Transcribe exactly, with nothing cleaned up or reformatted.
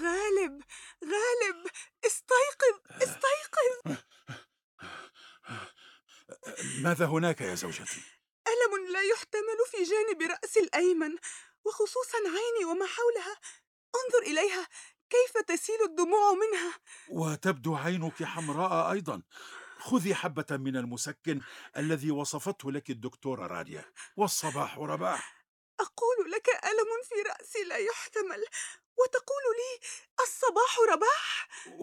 غالب، غالب، استيقظ، استيقظ. ماذا هناك يا زوجتي؟ ألم لا يحتمل في جانب رأسي الأيمن، وخصوصا عيني وما حولها. انظر إليها، كيف تسيل الدموع منها. وتبدو عينك حمراء أيضا. خذي حبة من المسكن الذي وصفته لك الدكتورة رانيا، والصباح رباح. أقول لك ألم في رأسي لا يحتمل، وتقول لي الصباح رباح.